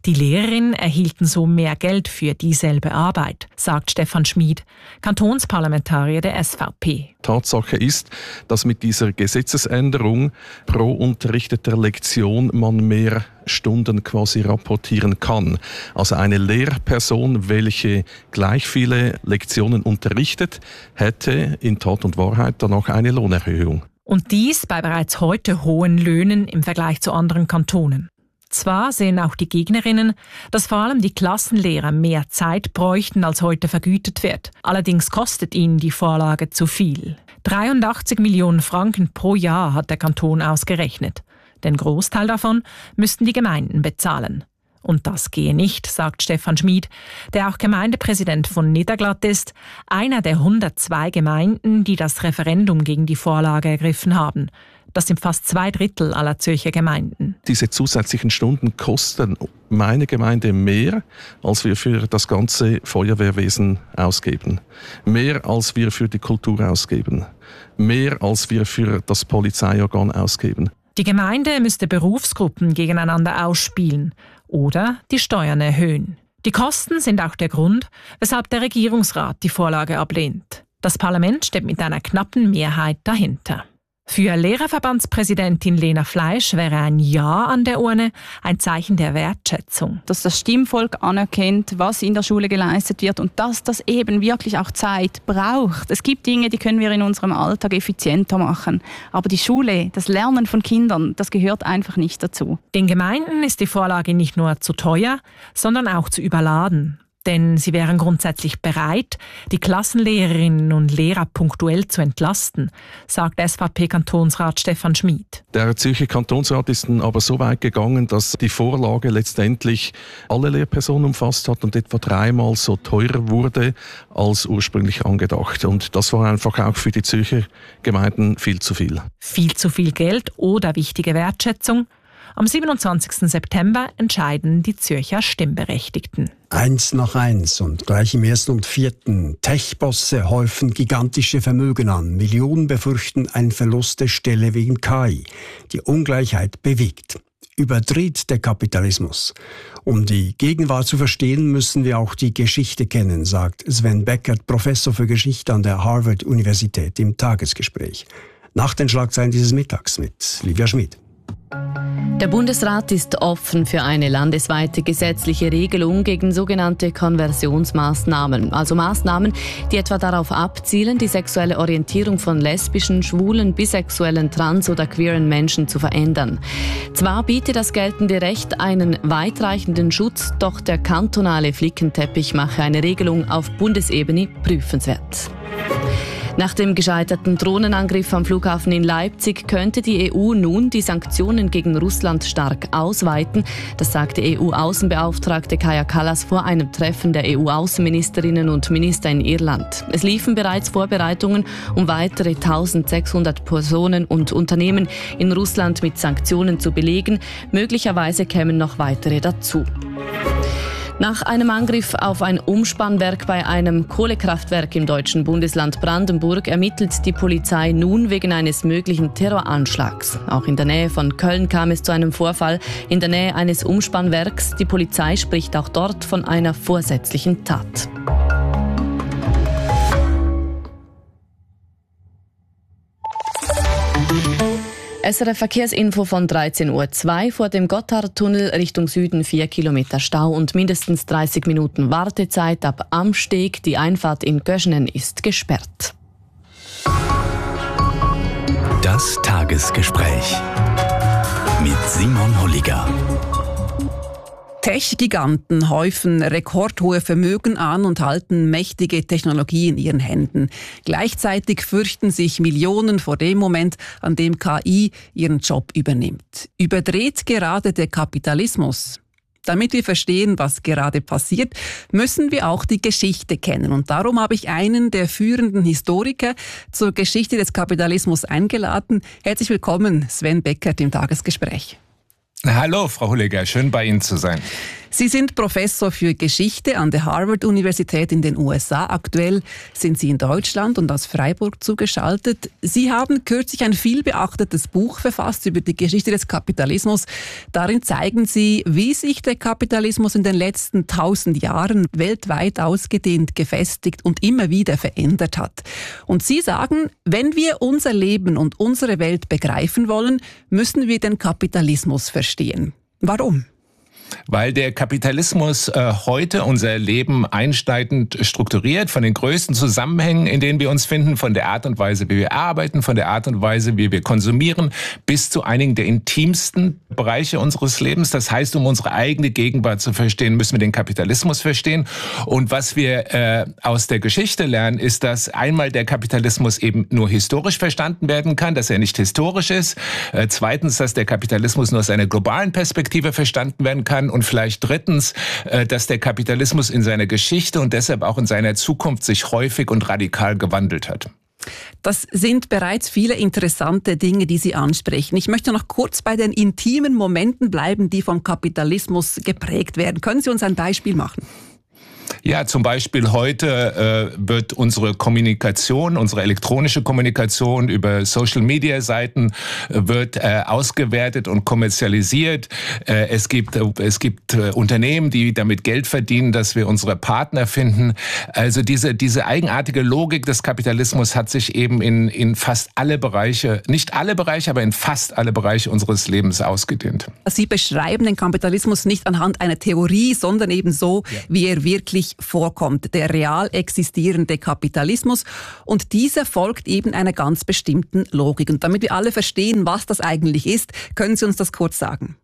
Die Lehrerinnen erhielten so mehr Geld für dieselbe Arbeit, sagt Stefan Schmid, Kantonsparlamentarier der S V P. Tatsache ist, dass mit dieser Gesetzesänderung pro unterrichteter Lektion man mehr Stunden quasi rapportieren kann. Also eine Lehrperson, welche gleich viele Lektionen unterrichtet, hätte in Tat und Wahrheit dann auch eine Lohnerhöhung. Und dies bei bereits heute hohen Löhnen im Vergleich zu anderen Kantonen. Zwar sehen auch die Gegnerinnen, dass vor allem die Klassenlehrer mehr Zeit bräuchten, als heute vergütet wird. Allerdings kostet ihnen die Vorlage zu viel. dreiundachtzig Millionen Franken pro Jahr hat der Kanton ausgerechnet. Den Großteil davon müssten die Gemeinden bezahlen. Und das gehe nicht, sagt Stefan Schmid, der auch Gemeindepräsident von Niederglatt ist, einer der hundertzwei Gemeinden, die das Referendum gegen die Vorlage ergriffen haben. Das sind fast zwei Drittel aller Zürcher Gemeinden. Diese zusätzlichen Stunden kosten meine Gemeinde mehr, als wir für das ganze Feuerwehrwesen ausgeben. Mehr, als wir für die Kultur ausgeben. Mehr, als wir für das Polizeiorgan ausgeben. Die Gemeinde müsste Berufsgruppen gegeneinander ausspielen oder die Steuern erhöhen. Die Kosten sind auch der Grund, weshalb der Regierungsrat die Vorlage ablehnt. Das Parlament steht mit einer knappen Mehrheit dahinter. Für Lehrerverbandspräsidentin Lena Fleisch wäre ein Ja an der Urne ein Zeichen der Wertschätzung. Dass das Stimmvolk anerkennt, was in der Schule geleistet wird und dass das eben wirklich auch Zeit braucht. Es gibt Dinge, die können wir in unserem Alltag effizienter machen. Aber die Schule, das Lernen von Kindern, das gehört einfach nicht dazu. Den Gemeinden ist die Vorlage nicht nur zu teuer, sondern auch zu überladen. Denn sie wären grundsätzlich bereit, die Klassenlehrerinnen und Lehrer punktuell zu entlasten, sagt S V P-Kantonsrat Stefan Schmid. Der Zürcher Kantonsrat ist aber so weit gegangen, dass die Vorlage letztendlich alle Lehrpersonen umfasst hat und etwa dreimal so teuer wurde als ursprünglich angedacht. Und das war einfach auch für die Zürcher Gemeinden viel zu viel. Viel zu viel Geld oder wichtige Wertschätzung? Am siebenundzwanzigsten September entscheiden die Zürcher Stimmberechtigten. Eins nach eins und gleich im ersten und vierten. Tech-Bosse häufen gigantische Vermögen an. Millionen befürchten einen Verlust der Stelle wegen K I. Die Ungleichheit bewegt. Überdreht der Kapitalismus. Um die Gegenwart zu verstehen, müssen wir auch die Geschichte kennen, sagt Sven Beckert, Professor für Geschichte an der Harvard-Universität im Tagesgespräch. Nach den Schlagzeilen dieses Mittags mit Livia Schmid. Der Bundesrat ist offen für eine landesweite gesetzliche Regelung gegen sogenannte Konversionsmaßnahmen, also Maßnahmen, die etwa darauf abzielen, die sexuelle Orientierung von lesbischen, schwulen, bisexuellen, trans- oder queeren Menschen zu verändern. Zwar bietet das geltende Recht einen weitreichenden Schutz, doch der kantonale Flickenteppich mache eine Regelung auf Bundesebene prüfenswert. Nach dem gescheiterten Drohnenangriff am Flughafen in Leipzig könnte die E U nun die Sanktionen gegen Russland stark ausweiten. Das sagte E U-Außenbeauftragte Kaja Kallas vor einem Treffen der E U-Außenministerinnen und Minister in Irland. Es liefen bereits Vorbereitungen, um weitere eintausendsechshundert Personen und Unternehmen in Russland mit Sanktionen zu belegen. Möglicherweise kämen noch weitere dazu. Nach einem Angriff auf ein Umspannwerk bei einem Kohlekraftwerk im deutschen Bundesland Brandenburg ermittelt die Polizei nun wegen eines möglichen Terroranschlags. Auch in der Nähe von Köln kam es zu einem Vorfall in der Nähe eines Umspannwerks. Die Polizei spricht auch dort von einer vorsätzlichen Tat. S R F-Verkehrsinfo von dreizehn Uhr zwei. Vor dem Gotthardtunnel Richtung Süden vier Kilometer Stau und mindestens dreißig Minuten Wartezeit ab Amsteg. Die Einfahrt in Göschenen ist gesperrt. Das Tagesgespräch mit Simon Holliger. Tech-Giganten häufen rekordhohe Vermögen an und halten mächtige Technologie in ihren Händen. Gleichzeitig fürchten sich Millionen vor dem Moment, an dem K I ihren Job übernimmt. Überdreht gerade der Kapitalismus? Damit wir verstehen, was gerade passiert, müssen wir auch die Geschichte kennen. Und darum habe ich einen der führenden Historiker zur Geschichte des Kapitalismus eingeladen. Herzlich willkommen, Sven Beckert im Tagesgespräch. Hallo, Frau Holliger, schön bei Ihnen zu sein. Sie sind Professor für Geschichte an der Harvard-Universität in den U S A. Aktuell sind Sie in Deutschland und aus Freiburg zugeschaltet. Sie haben kürzlich ein vielbeachtetes Buch verfasst über die Geschichte des Kapitalismus. Darin zeigen Sie, wie sich der Kapitalismus in den letzten tausend Jahren weltweit ausgedehnt, gefestigt und immer wieder verändert hat. Und Sie sagen, wenn wir unser Leben und unsere Welt begreifen wollen, müssen wir den Kapitalismus verstehen. Warum? Weil der Kapitalismus äh, heute unser Leben einschneidend strukturiert, von den größten Zusammenhängen, in denen wir uns finden, von der Art und Weise, wie wir arbeiten, von der Art und Weise, wie wir konsumieren, bis zu einigen der intimsten Bereiche unseres Lebens. Das heißt, um unsere eigene Gegenwart zu verstehen, müssen wir den Kapitalismus verstehen. Und was wir äh, aus der Geschichte lernen, ist, dass einmal der Kapitalismus eben nur historisch verstanden werden kann, dass er nicht historisch ist. Äh, zweitens, dass der Kapitalismus nur aus einer globalen Perspektive verstanden werden kann. Und vielleicht drittens, dass der Kapitalismus in seiner Geschichte und deshalb auch in seiner Zukunft sich häufig und radikal gewandelt hat. Das sind bereits viele interessante Dinge, die Sie ansprechen. Ich möchte noch kurz bei den intimen Momenten bleiben, die vom Kapitalismus geprägt werden. Können Sie uns ein Beispiel machen? Ja, zum Beispiel heute äh, wird unsere Kommunikation, unsere elektronische Kommunikation über Social-Media-Seiten äh, wird äh, ausgewertet und kommerzialisiert. Äh, es gibt, äh, es gibt äh, Unternehmen, die damit Geld verdienen, dass wir unsere Partner finden. Also diese, diese eigenartige Logik des Kapitalismus hat sich eben in, in fast alle Bereiche, nicht alle Bereiche, aber in fast alle Bereiche unseres Lebens ausgedehnt. Sie beschreiben den Kapitalismus nicht anhand einer Theorie, sondern eben so, ja. wie er wirklich vorkommt, der real existierende Kapitalismus. Und dieser folgt eben einer ganz bestimmten Logik. Und damit wir alle verstehen, was das eigentlich ist, können Sie uns das kurz sagen?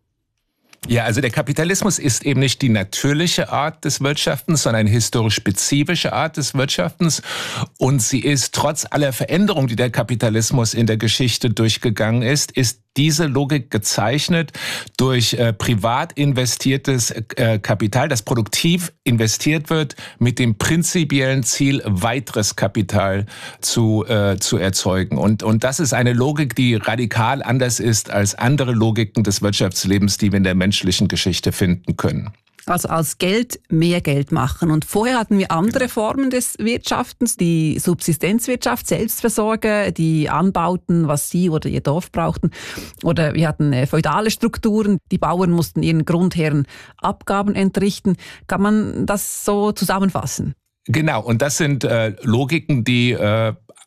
Ja, also der Kapitalismus ist eben nicht die natürliche Art des Wirtschaftens, sondern eine historisch-spezifische Art des Wirtschaftens. Und sie ist trotz aller Veränderungen, die der Kapitalismus in der Geschichte durchgegangen ist, ist diese Logik gezeichnet durch äh, privat investiertes äh, Kapital, das produktiv investiert wird, mit dem prinzipiellen Ziel, weiteres Kapital zu, äh, zu erzeugen. Und, und das ist eine Logik, die radikal anders ist als andere Logiken des Wirtschaftslebens, die wir in der menschlichen Geschichte finden können. Also als Geld mehr Geld machen. Und vorher hatten wir andere genau. Formen des Wirtschaftens, die Subsistenzwirtschaft, Selbstversorger, die anbauten, was sie oder ihr Dorf brauchten. Oder wir hatten äh, feudale Strukturen, die Bauern mussten ihren Grundherren Abgaben entrichten. Kann man das so zusammenfassen? Genau, und das sind äh, Logiken, die äh,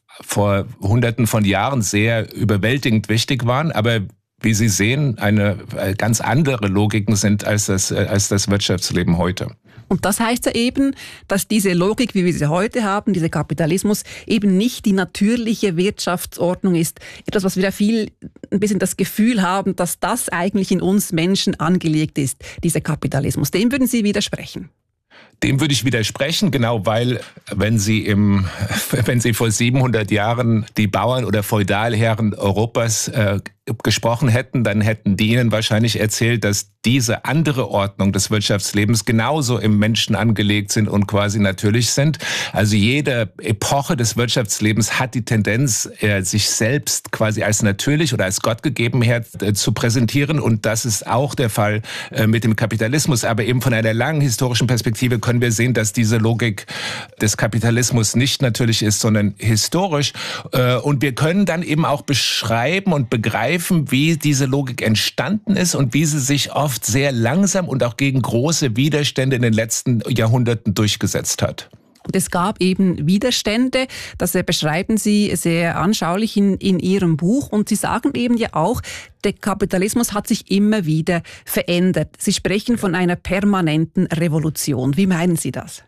vor Hunderten von Jahren sehr überwältigend wichtig waren, aber wie Sie sehen, eine ganz andere Logiken sind als das, als das Wirtschaftsleben heute. Und das heißt ja eben, dass diese Logik, wie wir sie heute haben, dieser Kapitalismus, eben nicht die natürliche Wirtschaftsordnung ist. Etwas, was wir ja viel ein bisschen das Gefühl haben, dass das eigentlich in uns Menschen angelegt ist, dieser Kapitalismus. Dem würden Sie widersprechen? Dem würde ich widersprechen, genau, weil wenn Sie im, wenn Sie vor siebenhundert Jahren die Bauern oder Feudalherren Europas äh, gesprochen hätten, dann hätten die Ihnen wahrscheinlich erzählt, dass diese andere Ordnung des Wirtschaftslebens genauso im Menschen angelegt sind und quasi natürlich sind. Also jede Epoche des Wirtschaftslebens hat die Tendenz, äh, sich selbst quasi als natürlich oder als Gott gegeben her äh, zu präsentieren. Und das ist auch der Fall äh, mit dem Kapitalismus. Aber eben von einer langen historischen Perspektive können wir sehen, dass diese Logik des Kapitalismus nicht natürlich ist, sondern historisch. Äh, und wir können dann eben auch beschreiben und begreifen, wie diese Logik entstanden ist und wie sie sich oft sehr langsam und auch gegen große Widerstände in den letzten Jahrhunderten durchgesetzt hat. Und es gab eben Widerstände, das beschreiben Sie sehr anschaulich in, in Ihrem Buch. Und Sie sagen eben ja auch, der Kapitalismus hat sich immer wieder verändert. Sie sprechen von einer permanenten Revolution. Wie meinen Sie das?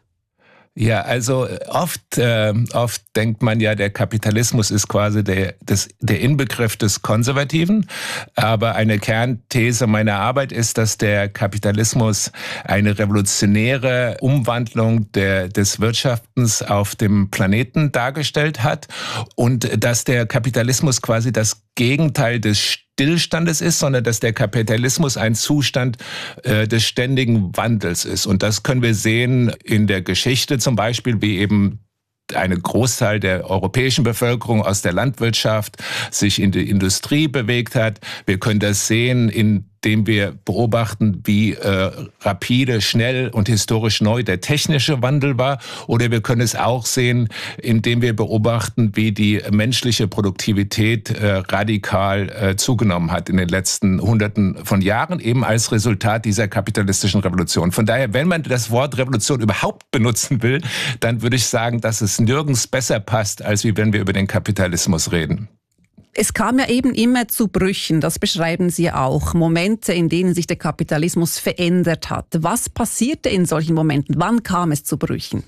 Ja, also oft, äh, oft denkt man ja, der Kapitalismus ist quasi der, das, der Inbegriff des Konservativen. Aber eine Kernthese meiner Arbeit ist, dass der Kapitalismus eine revolutionäre Umwandlung der, des Wirtschaftens auf dem Planeten dargestellt hat und dass der Kapitalismus quasi das Gegenteil des Stillstandes ist, sondern dass der Kapitalismus ein Zustand äh, des ständigen Wandels ist. Und das können wir sehen in der Geschichte zum Beispiel, wie eben eine Großteil der europäischen Bevölkerung aus der Landwirtschaft sich in die Industrie bewegt hat. Wir können das sehen in indem wir beobachten, wie äh, rapide, schnell und historisch neu der technische Wandel war. Oder wir können es auch sehen, indem wir beobachten, wie die menschliche Produktivität äh, radikal äh, zugenommen hat in den letzten Hunderten von Jahren, eben als Resultat dieser kapitalistischen Revolution. Von daher, wenn man das Wort Revolution überhaupt benutzen will, dann würde ich sagen, dass es nirgends besser passt, als wie wenn wir über den Kapitalismus reden. Es kam ja eben immer zu Brüchen, das beschreiben Sie auch. Momente, in denen sich der Kapitalismus verändert hat. Was passierte in solchen Momenten? Wann kam es zu Brüchen?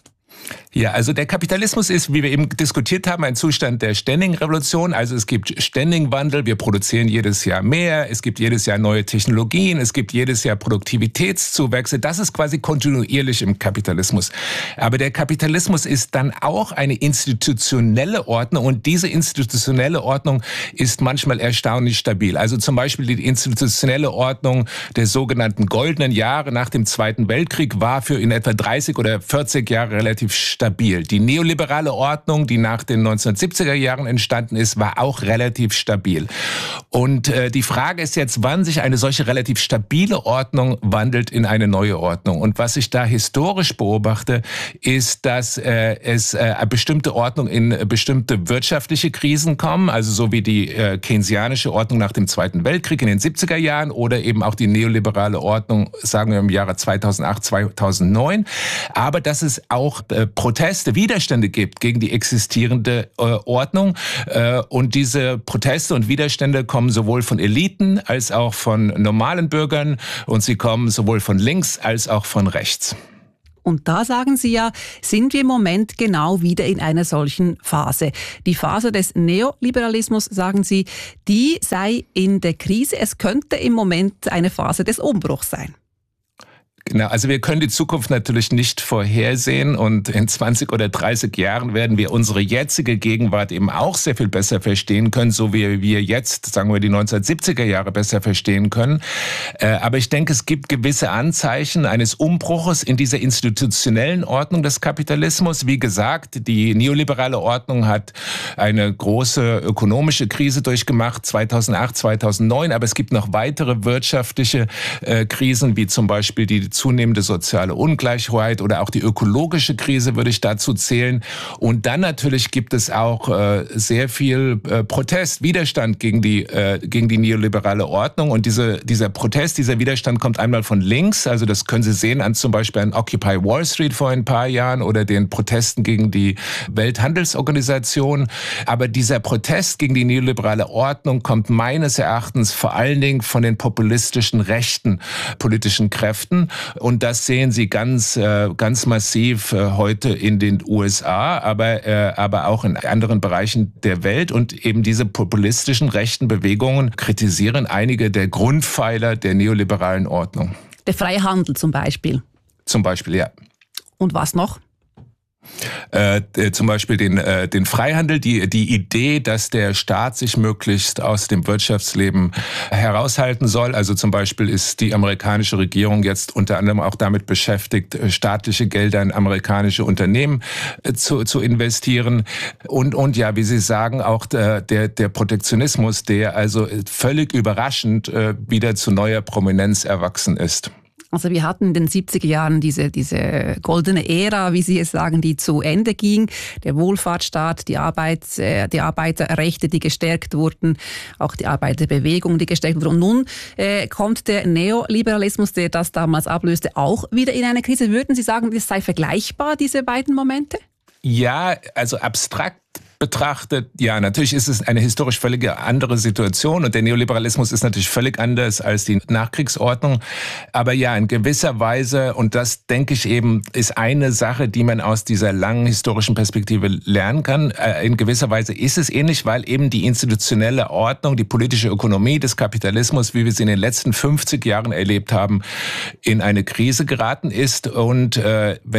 Ja, also der Kapitalismus ist, wie wir eben diskutiert haben, ein Zustand der ständigen Revolution. Also es gibt ständigen Wandel, wir produzieren jedes Jahr mehr, es gibt jedes Jahr neue Technologien, es gibt jedes Jahr Produktivitätszuwächse. Das ist quasi kontinuierlich im Kapitalismus. Aber der Kapitalismus ist dann auch eine institutionelle Ordnung und diese institutionelle Ordnung ist manchmal erstaunlich stabil. Also zum Beispiel die institutionelle Ordnung der sogenannten goldenen Jahre nach dem Zweiten Weltkrieg war für in etwa dreißig oder vierzig Jahre relativ stabil. Die neoliberale Ordnung, die nach den neunzehnhundertsiebziger Jahren entstanden ist, war auch relativ stabil. Und äh, die Frage ist jetzt, wann sich eine solche relativ stabile Ordnung wandelt in eine neue Ordnung. Und was ich da historisch beobachte, ist, dass äh, es äh, eine bestimmte Ordnung in äh, bestimmte wirtschaftliche Krisen kommen, also so wie die äh, keynesianische Ordnung nach dem Zweiten Weltkrieg in den siebziger Jahren oder eben auch die neoliberale Ordnung, sagen wir im Jahre zweitausendacht, zweitausendneun. Aber dass es auch äh, Proteste, Widerstände gibt gegen die existierende äh, Ordnung. Äh, und diese Proteste und Widerstände kommen sowohl von Eliten als auch von normalen Bürgern und sie kommen sowohl von links als auch von rechts. Und da sagen Sie ja, sind wir im Moment genau wieder in einer solchen Phase. Die Phase des Neoliberalismus, sagen Sie, die sei in der Krise. Es könnte im Moment eine Phase des Umbruchs sein. Genau, also wir können die Zukunft natürlich nicht vorhersehen und in zwanzig oder dreißig Jahren werden wir unsere jetzige Gegenwart eben auch sehr viel besser verstehen können, so wie wir jetzt, sagen wir, die neunzehnhundertsiebziger Jahre besser verstehen können. Aber ich denke, es gibt gewisse Anzeichen eines Umbruches in dieser institutionellen Ordnung des Kapitalismus. Wie gesagt, die neoliberale Ordnung hat eine große ökonomische Krise durchgemacht, zweitausendacht, zweitausendneun, aber es gibt noch weitere wirtschaftliche Krisen, wie zum Beispiel die zunehmende soziale Ungleichheit oder auch die ökologische Krise würde ich dazu zählen. Und dann natürlich gibt es auch äh, sehr viel äh, Protest, Widerstand gegen die, äh, gegen die neoliberale Ordnung. Und diese, dieser Protest, dieser Widerstand kommt einmal von links. Also das können Sie sehen an zum Beispiel an Occupy Wall Street vor ein paar Jahren oder den Protesten gegen die Welthandelsorganisation. Aber dieser Protest gegen die neoliberale Ordnung kommt meines Erachtens vor allen Dingen von den populistischen rechten politischen Kräften. Und das sehen Sie ganz, ganz massiv heute in den U S A, aber, aber auch in anderen Bereichen der Welt. Und eben diese populistischen rechten Bewegungen kritisieren einige der Grundpfeiler der neoliberalen Ordnung. Der freie Handel zum Beispiel. Zum Beispiel, ja. Und was noch? Äh, zum Beispiel den, äh, den Freihandel, die, die Idee, dass der Staat sich möglichst aus dem Wirtschaftsleben heraushalten soll. Also zum Beispiel ist die amerikanische Regierung jetzt unter anderem auch damit beschäftigt, staatliche Gelder in amerikanische Unternehmen äh, zu, zu investieren. Und, und ja, wie Sie sagen, auch der, der, der Protektionismus, der also völlig überraschend äh, wieder zu neuer Prominenz erwachsen ist. Also wir hatten in den siebziger Jahren diese, diese goldene Ära, wie Sie es sagen, die zu Ende ging. Der Wohlfahrtsstaat, die, Arbeits-, die Arbeiterrechte, die gestärkt wurden, auch die Arbeiterbewegung, die gestärkt wurde. Und nun äh, kommt der Neoliberalismus, der das damals ablöste, auch wieder in eine Krise. Würden Sie sagen, das sei vergleichbar, diese beiden Momente? Ja, also abstrakt betrachtet, ja, natürlich ist es eine historisch völlig andere Situation und der Neoliberalismus ist natürlich völlig anders als die Nachkriegsordnung. Aber ja, in gewisser Weise, und das denke ich eben, ist eine Sache, die man aus dieser langen historischen Perspektive lernen kann. In gewisser Weise ist es ähnlich, weil eben die institutionelle Ordnung, die politische Ökonomie des Kapitalismus, wie wir sie in den letzten fünfzig Jahren erlebt haben, in eine Krise geraten ist. Und äh, wenn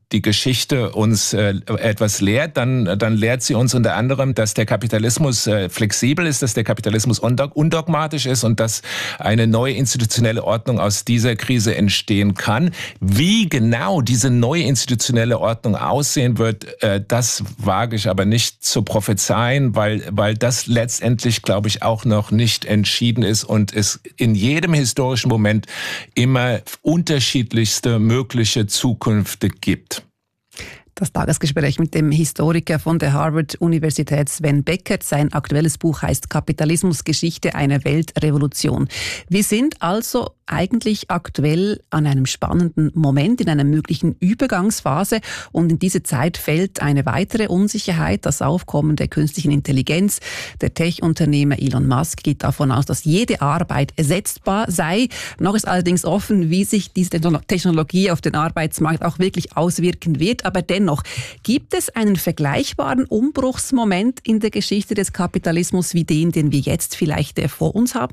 die Geschichte uns äh, etwas lehrt, dann, dann lehrt sie uns unter anderem, dass der Kapitalismus äh, flexibel ist, dass der Kapitalismus undog- undogmatisch ist und dass eine neue institutionelle Ordnung aus dieser Krise entstehen kann. Wie genau diese neue institutionelle Ordnung aussehen wird, äh, das wage ich aber nicht zu prophezeien, weil, weil das letztendlich, glaube ich, auch noch nicht entschieden ist und es in jedem historischen Moment immer unterschiedlichste mögliche Zukünfte gibt. Das Tagesgespräch mit dem Historiker von der Harvard-Universität Sven Beckert. Sein aktuelles Buch heißt Kapitalismus, Geschichte einer Weltrevolution. Wir sind also eigentlich aktuell an einem spannenden Moment, in einer möglichen Übergangsphase. Und in diese Zeit fällt eine weitere Unsicherheit, das Aufkommen der künstlichen Intelligenz. Der Tech-Unternehmer Elon Musk geht davon aus, dass jede Arbeit ersetzbar sei. Noch ist allerdings offen, wie sich diese Technologie auf den Arbeitsmarkt auch wirklich auswirken wird. Aber dennoch, gibt es einen vergleichbaren Umbruchsmoment in der Geschichte des Kapitalismus wie den, den wir jetzt vielleicht vor uns haben?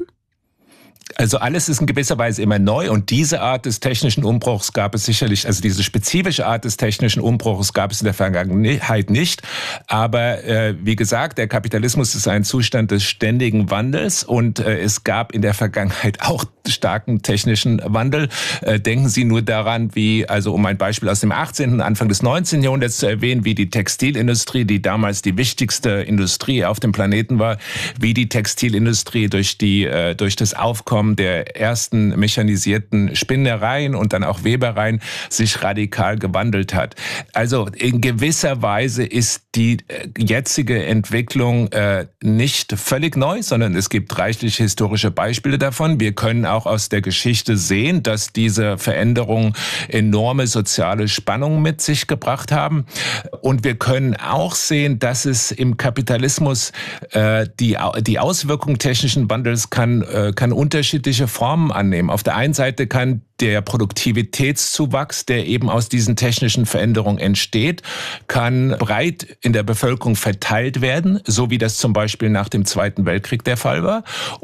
Also alles ist in gewisser Weise immer neu und diese Art des technischen Umbruchs gab es sicherlich, also diese spezifische Art des technischen Umbruchs gab es in der Vergangenheit nicht. Aber äh, wie gesagt, der Kapitalismus ist ein Zustand des ständigen Wandels und äh, es gab in der Vergangenheit auch starken technischen Wandel. Äh, denken Sie nur daran, wie, also um ein Beispiel aus dem achtzehnten, Anfang des neunzehnten Jahrhunderts zu erwähnen, wie die Textilindustrie, die damals die wichtigste Industrie auf dem Planeten war, wie die Textilindustrie durch die äh, durch das Aufkommen der ersten mechanisierten Spinnereien und dann auch Webereien sich radikal gewandelt hat. Also in gewisser Weise ist die jetzige Entwicklung äh, nicht völlig neu, sondern es gibt reichlich historische Beispiele davon. Wir können auch aus der Geschichte sehen, dass diese Veränderungen enorme soziale Spannungen mit sich gebracht haben. Und wir können auch sehen, dass es im Kapitalismus äh, die, die Auswirkungen technischen Wandels kann, äh, kann unterschiedliche Formen annehmen. Auf der einen Seite kann der Produktivitätszuwachs, der eben aus diesen technischen Veränderungen entsteht, kann breit in der Bevölkerung verteilt werden, so wie das zum Beispiel nach dem Zweiten Weltkrieg der Fall war.